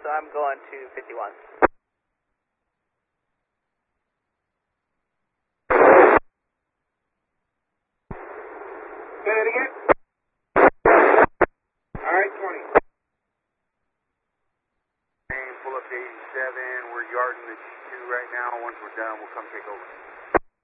so I'm going to 51. Say that again? Alright, 20. Pull up to 87, we're yarding the G2 right now. Once we're done, we'll come take over.